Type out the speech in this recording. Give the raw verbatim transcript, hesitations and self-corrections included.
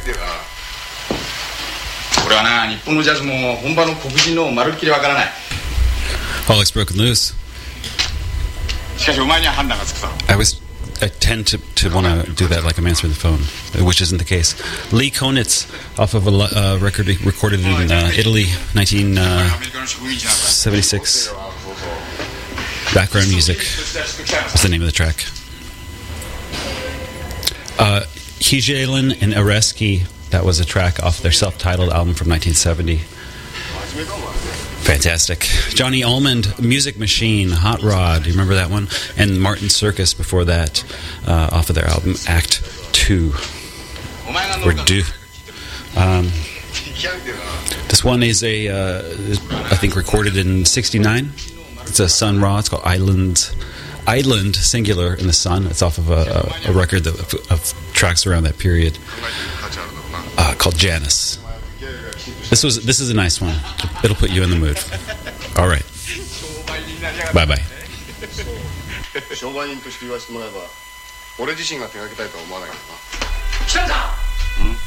俺はな、日本のジャズも本場の黒人のまるっきりわからない。 All X Broken Loose. しかしお前には判断がつくだろう。 I was I tend to, to want to do that like I'm answering the phone, which isn't the case. Lee Konitz, off of a uh, record recorded in uh, Italy, nineteen seventy-six. Background music was the name of the track. Uh, Hijelin and Areski, that was a track off their self-titled album from nineteen seventy. Fantastic. Johnny Almond, Music Machine, Hot Rod. Do you remember that one? And Martin Circus before that, uh, off of their album Act Two. Or Do. Um, this one is a, uh, I think, recorded in sixty-nine. It's a Sun Ra. It's called Island, Island singular in the Sun. It's off of a, a, a record that, of, of tracks around that period uh, called Janus. This was this is a nice one. It'll put you in the mood. All right. Bye bye. 商売人として言わせてもらえば俺自身が手掛けたいとは思わないけどな。 北野さん